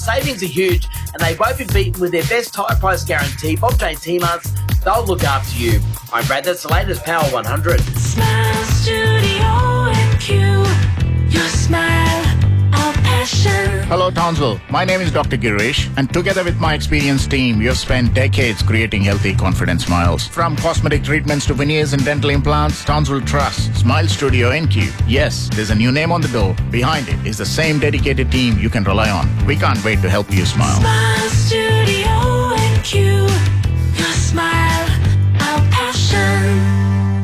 Savings are huge, and they won't be beaten with their best tyre price guarantee. Bob Jane T-Marts, they'll look after you. I'm Brad, that's the latest Power 100. Smile Studio NQ, your smile, our passion. Hello Townsville, my name is Dr. Girish, and together with my experienced team, we have spent decades creating healthy, confident smiles. From cosmetic treatments to veneers and dental implants, Townsville trusts Smile Studio NQ. Yes, there's a new name on the door. Behind it is the same dedicated team you can rely on. We can't wait to help you smile. Smile Studio NQ, your smile, our passion.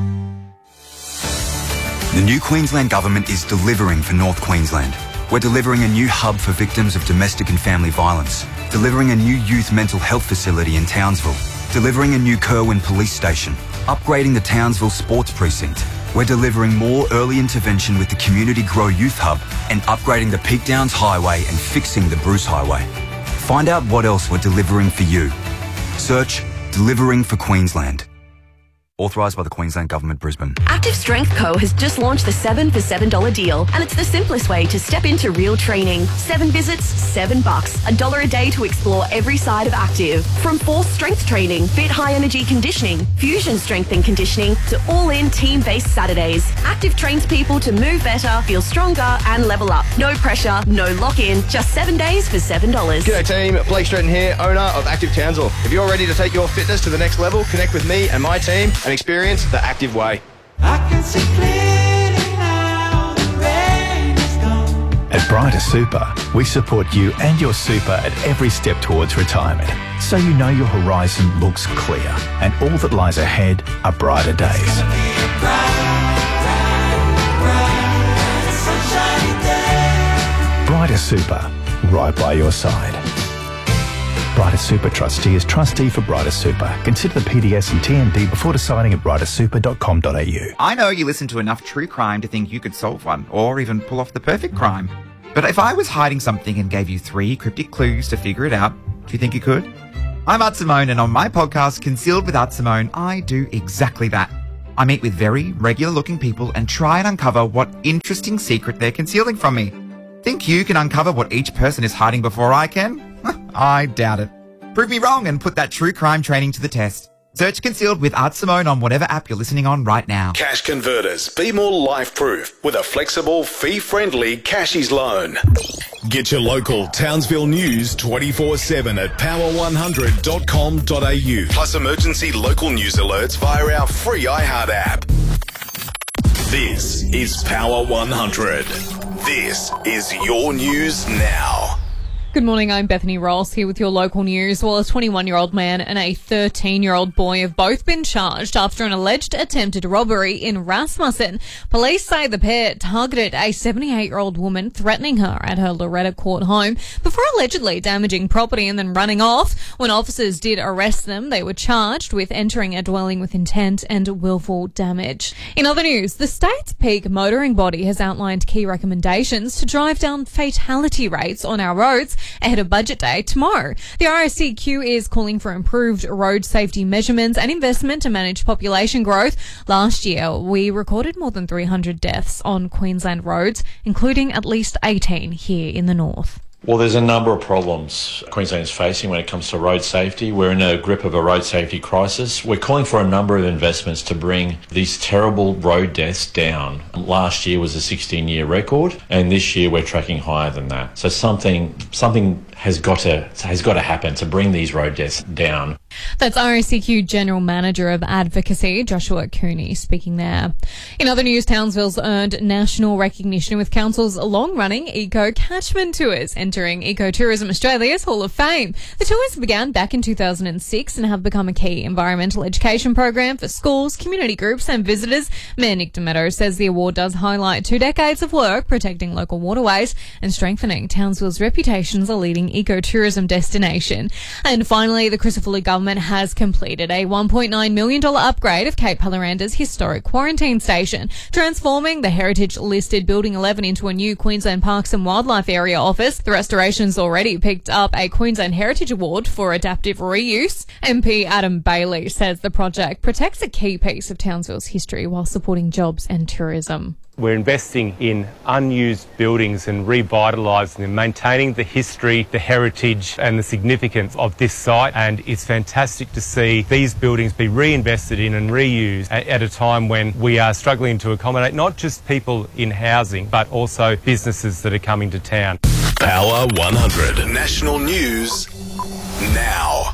The new Queensland Government is delivering for North Queensland. We're delivering a new hub for victims of domestic and family violence, delivering a new youth mental health facility in Townsville, delivering a new Kerwin police station, upgrading the Townsville sports precinct. We're delivering more early intervention with the Community Grow Youth Hub and upgrading the Peak Downs Highway and fixing the Bruce Highway. Find out what else we're delivering for you. Search Delivering for Queensland. Authorised by the Queensland Government, Brisbane. Active Strength Co. has just launched the 7 for $7 deal, and it's the simplest way to step into real training. 7 visits, $7, $1 a day to explore every side of active. From force strength training, fit high energy conditioning, fusion strength and conditioning, to all-in team-based Saturdays. Active trains people to move better, feel stronger, and level up. No pressure, no lock-in, just 7 days for $7. G'day team, Blake Stratton here, owner of Active Townsville. If you're ready to take your fitness to the next level, connect with me and my team and experience the active way. I can see clearly now, the rain is gone. At Brighter Super, we support you and your super at every step towards retirement, so you know your horizon looks clear and all that lies ahead are brighter days. It's gonna be a bright, sunshiny day. Brighter Super, right by your side. Brighter Super Trustee is trustee for Brighter Super. Consider the PDS and TND before deciding at brightersuper.com.au. I know you listen to enough true crime to think you could solve one, or even pull off the perfect crime. But if I was hiding something and gave you 3 cryptic clues to figure it out, do you think you could? I'm Art Simone, and on my podcast, Concealed with Art Simone, I do exactly that. I meet with very regular-looking people and try and uncover what interesting secret they're concealing from me. Think you can uncover what each person is hiding before I can? I doubt it. Prove me wrong and put that true crime training to the test. Search Concealed with Art Simone on whatever app you're listening on right now. Cash Converters. Be more life-proof with a flexible, fee-friendly Cashies loan. Get your local Townsville news 24/7 at power100.com.au. Plus emergency local news alerts via our free iHeart app. This is Power 100. This is your news now. Good morning, I'm Bethany Ross here with your local news. Well, a 21-year-old man and a 13-year-old boy have both been charged after an alleged attempted robbery in Rasmussen. Police say the pair targeted a 78-year-old woman, threatening her at her Loretta Court home before allegedly damaging property and then running off. When officers did arrest them, they were charged with entering a dwelling with intent and willful damage. In other news, the state's peak motoring body has outlined key recommendations to drive down fatality rates on our roads ahead of Budget Day tomorrow. The RSCQ is calling for improved road safety measurements and investment to manage population growth. Last year, we recorded more than 300 deaths on Queensland roads, including at least 18 here in the north. Well, there's a number of problems Queensland is facing when it comes to road safety. We're in a grip of a road safety crisis. We're calling for a number of investments to bring these terrible road deaths down. Last year was a 16-year record, and this year we're tracking higher than that. So something has got to happen to bring these road deaths down. That's RSCQ General Manager of Advocacy, Joshua Cooney, speaking there. In other news, Townsville's earned national recognition with Council's long-running Eco Catchment Tours, entering Ecotourism Australia's Hall of Fame. The tours began back in 2006 and have become a key environmental education program for schools, community groups and visitors. Mayor Nick Demetto says the award does highlight 2 decades of work protecting local waterways and strengthening Townsville's reputation as a leading ecotourism destination. And finally, the Crisafulli government has completed a $1.9 million upgrade of Cape Halaranda's historic quarantine station, transforming the heritage-listed Building 11 into a new Queensland Parks and Wildlife Area office. The restoration's already picked up a Queensland Heritage Award for adaptive reuse. MP Adam Bailey says the project protects a key piece of Townsville's history while supporting jobs and tourism. We're investing in unused buildings and revitalising them, maintaining the history, the heritage and the significance of this site, and it's fantastic to see these buildings be reinvested in and reused at a time when we are struggling to accommodate not just people in housing but also businesses that are coming to town. Power 100 National News now.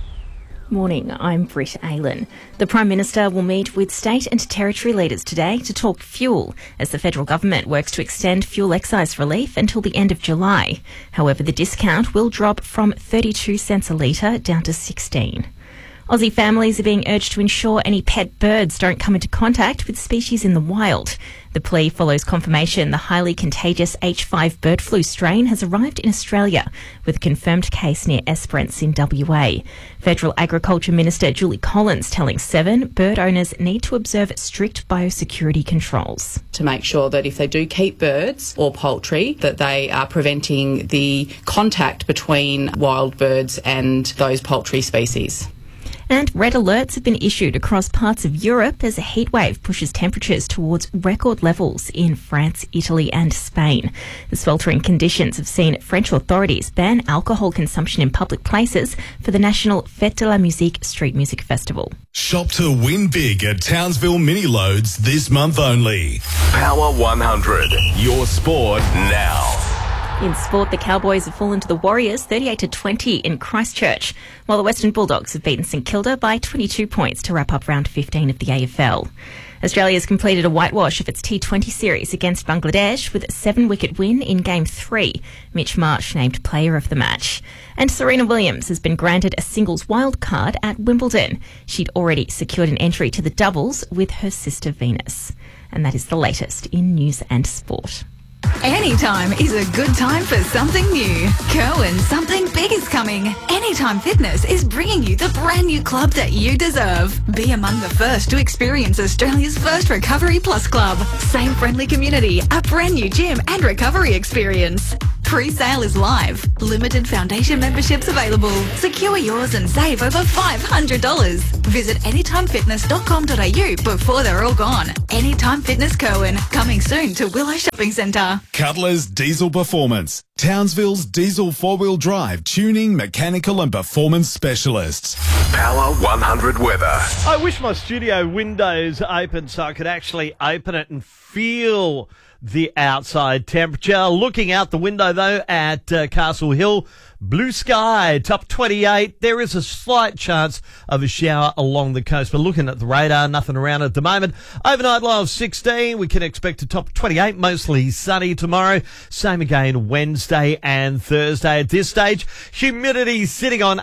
Morning, I'm Britt Aylan. The Prime Minister will meet with state and territory leaders today to talk fuel as the federal government works to extend fuel excise relief until the end of July. However, the discount will drop from 32 cents a litre down to 16. Aussie families are being urged to ensure any pet birds don't come into contact with species in the wild. The plea follows confirmation the highly contagious H5 bird flu strain has arrived in Australia, with a confirmed case near Esperance in WA. Federal Agriculture Minister Julie Collins telling Seven bird owners need to observe strict biosecurity controls. To make sure that if they do keep birds or poultry, that they are preventing the contact between wild birds and those poultry species. And red alerts have been issued across parts of Europe as a heatwave pushes temperatures towards record levels in France, Italy and Spain. The sweltering conditions have seen French authorities ban alcohol consumption in public places for the national Fête de la Musique street music festival. Shop to win big at Townsville Mini Loads this month only. Power 100, your sport now. In sport, the Cowboys have fallen to the Warriors 38-20 in Christchurch, while the Western Bulldogs have beaten St Kilda by 22 points to wrap up round 15 of the AFL. Australia has completed a whitewash of its T20 series against Bangladesh with a 7-wicket win in Game 3. Mitch Marsh named player of the match. And Serena Williams has been granted a singles wildcard at Wimbledon. She'd already secured an entry to the doubles with her sister Venus. And that is the latest in news and sport. Anytime is a good time for something new. Kerwin, something big is coming. Anytime Fitness is bringing you the brand new club that you deserve. Be among the first to experience Australia's first Recovery Plus club. Same friendly community, a brand new gym and recovery experience. Pre-sale is live. Limited foundation memberships available. Secure yours and save over $500. Visit anytimefitness.com.au before they're all gone. Anytime Fitness Kerwin, coming soon to Willow Shopping Centre. Cutler's Diesel Performance, Townsville's diesel four-wheel drive tuning, mechanical and performance specialists. Power 100 weather. I wish my studio windows open so I could actually open it and feel the outside temperature. Looking out the window, though, at Castle Hill, blue sky, top 28. There is a slight chance of a shower along the coast, but looking at the radar, nothing around at the moment. Overnight low of 16. We can expect a top 28, mostly sunny tomorrow. Same again Wednesday and Thursday. At this stage, humidity sitting on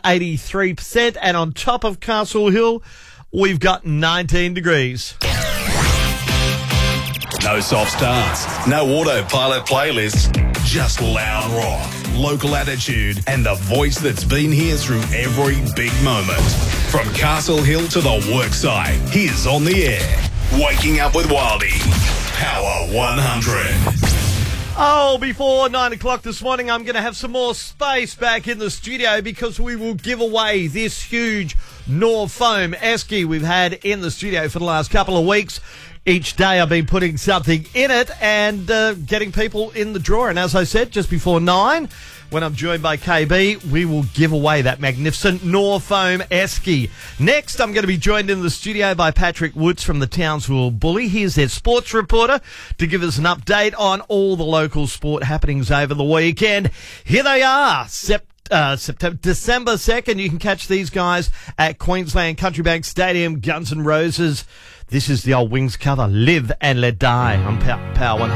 83%, and on top of Castle Hill, we've got 19 degrees. No soft starts, no autopilot playlists, just loud rock, local attitude, and the voice that's been here through every big moment. From Castle Hill to the worksite, he's on the air. Waking up with Wildy. Power 100. Oh, before 9 o'clock this morning, I'm going to have some more space back in the studio because we will give away this huge Norfoam esky we've had in the studio for the last couple of weeks. Each day I've been putting something in it and getting people in the draw. And as I said, just before 9, when I'm joined by KB, we will give away that magnificent Norfoam esky. Next, I'm going to be joined in the studio by Patrick Woods from the Townsville Bully. He's their sports reporter to give us an update on all the local sport happenings over the weekend. Here they are, December 2nd. You can catch these guys at Queensland Country Bank Stadium, Guns N' Roses. This is the old Wings cover, Live and Let Die on Power 100.